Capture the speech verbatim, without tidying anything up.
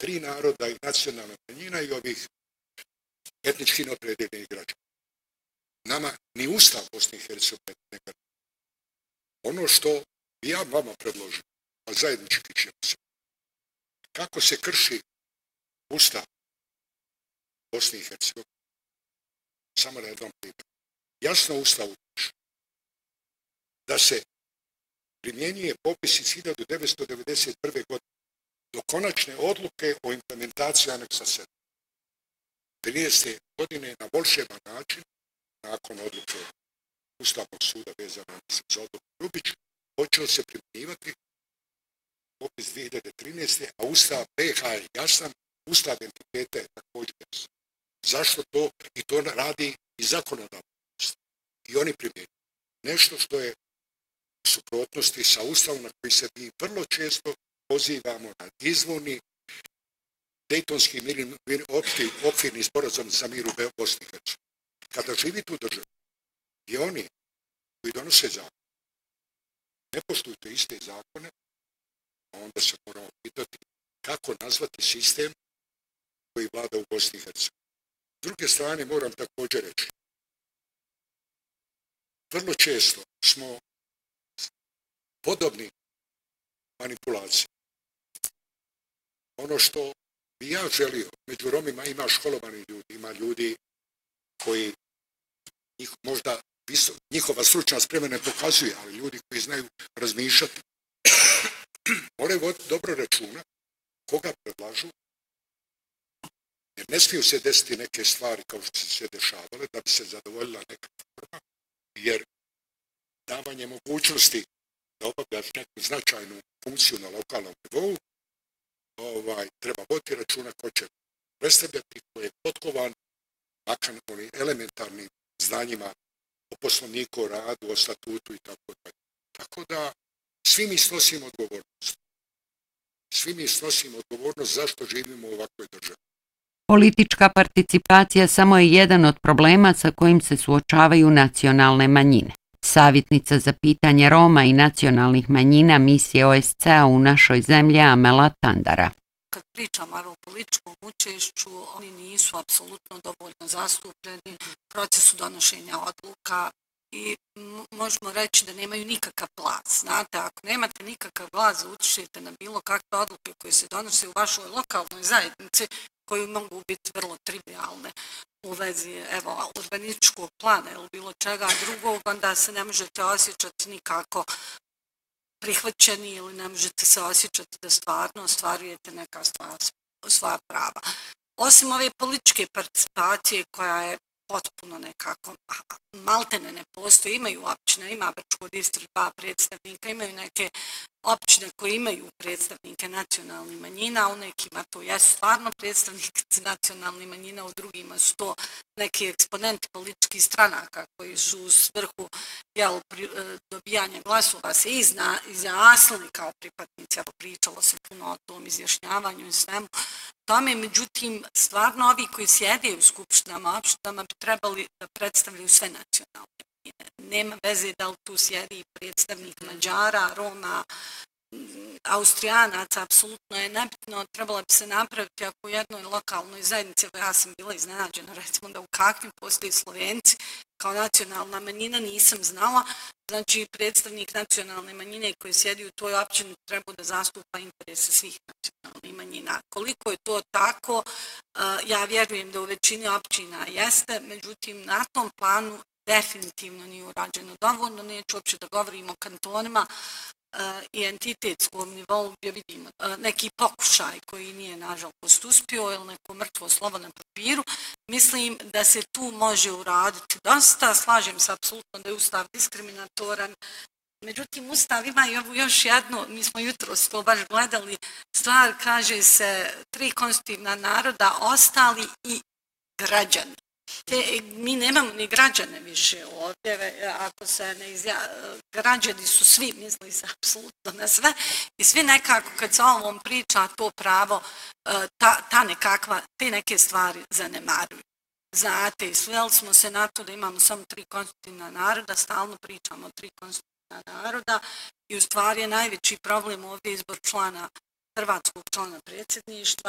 tri naroda i nacionalna manjina i ovih etnički neopredeljenih građana. Nama ni Ustav Bosne i Hercegovine ne garantuje. Ono što bi ja vama predložio, a zajednički ćemo se, kako se krši Ustav Bosne i Hercegovine, samo na jednom primjeru. Jasno u Ustavu piše da se primjenjuje popis iz hiljadu devetsto devedeset prve. godine do konačne odluke o implementaciji aneksa sedam. trinaeste. godine na volšeban način, nakon odluke Ustavnog suda vezano za odluku Ljubić, počeo se primjenjivati popis dvije hiljade trinaeste. a Ustav B iH je jasan, Ustav entiteta je također jasan. Zašto to? I to radi i zakonodavno. I oni primjenjuju. Nešto što je u suprotnosti sa Ustavom na koji se mi vrlo često pozivamo na izvorni Dejtonski okvirni sporazum za mir u Bosni i Hercegovini. Kada živite u državi i oni koji donose zakon ne poštuju te iste zakone, onda se moramo pitati kako nazvati sistem koji vlada u Bosni i Hercegovini. S druge strane moram također reći, vrlo često smo podobni manipulaciji. Ono što bi ja želio, među Romima ima školovani ljudi, ima ljudi koji njih, možda visok, njihova stručna sprema ne pokazuje, ali ljudi koji znaju razmišljati, moraju voditi dobro računa koga predlažu, jer ne smiju se desiti neke stvari kao što su se dešavale, da bi se zadovoljila neka forma, jer davanje mogućnosti da obavljaš neku značajnu funkciju na lokalnom nivou, ovaj, treba voditi računa ko će predstavljati, ko je potkovan, makar onim elementarnim znanjima o poslovniku, o radu, o statutu i tako dalje. Tako da svi mi snosimo odgovornost. Svi mi snosimo odgovornost zašto živimo u ovakvoj državi. Politička participacija samo je jedan od problema sa kojim se suočavaju nacionalne manjine. Savjetnica za pitanje Roma i nacionalnih manjina misije O S C-a u našoj zemlji Amela Tandara. Kad pričamo o političkom učešću, oni nisu apsolutno dovoljno zastupljeni u procesu donošenja odluka i možemo reći da nemaju nikakav glas. Znate, ako nemate nikakav glas, utičete na bilo kakve odluke koje se donose u vašoj lokalnoj zajednici, koje mogu biti vrlo trivialne u vezi evo, urbanističkog plana ili bilo čega drugog, onda se ne možete osjećati nikako prihvaćeni ili ne možete se osjećati da stvarno ostvarujete neka stvar, svoja prava. Osim ove političke participacije koja je potpuno nekako maltene ne postoji, imaju općine, ima Brčko distrikt dva predstavnika, imaju neke općine koje imaju predstavnike nacionalnih manjina, u nekima to jesu stvarno predstavnici nacionalnih manjina, u drugima su to neki eksponenti političkih stranaka koji su u svrhu jel, dobijanja glasova se izna, izjasnili kao pripadnici, evo pričalo se puno o tom izjašnjavanju i svemu tome, međutim stvarno ovi koji sjede u skupštinama, opštinama bi trebali da predstavljaju sve nacionalne manjine. Nema veze da li tu sjedi predstavnik Mađara, Roma, Austrijanaca, apsolutno je nebitno, trebala bi se napraviti ako u jednoj lokalnoj zajednici, ja sam bila iznenađena, recimo da u kakvim postoji Slovenci kao nacionalna manjina, nisam znala, znači predstavnik nacionalne manjine koji sjedi u toj općini treba da zastupa interese svih nacionalnih manjina. Koliko je to tako, ja vjerujem da u većini općina jeste, međutim na tom planu definitivno nije urađeno dovoljno, neću uopće da govorim o kantonima i entitetskom nivou gdje vidimo neki pokušaj koji nije nažalost uspio ili neko mrtvo slovo na papiru. Mislim da se tu može uraditi dosta, slažem se apsolutno da je Ustav diskriminatoran. Međutim, Ustav ima i ovu još jednu, mi smo jutros to baš gledali, stvar kaže se tri konstitutivna naroda, ostali i građani. Te, mi nemamo ni građane više ovdje, ako se ne izja... građani su svi, misli se apsolutno na sve i svi nekako kad se o ovom priča to pravo, ta, ta nekakva, te neke stvari zanemaruju. Znate, i sveli smo se na to da imamo samo tri konstitutivna naroda, stalno pričamo o tri konstitutivna naroda i u stvari je najveći problem ovdje izbor člana hrvatskog člana predsjedništva